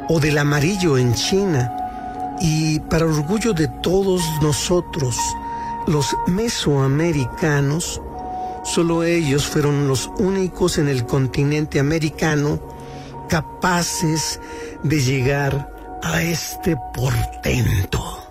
o del amarillo en China. Y para orgullo de todos nosotros, los mesoamericanos, solo ellos fueron los únicos en el continente americano capaces de llegar a este portento.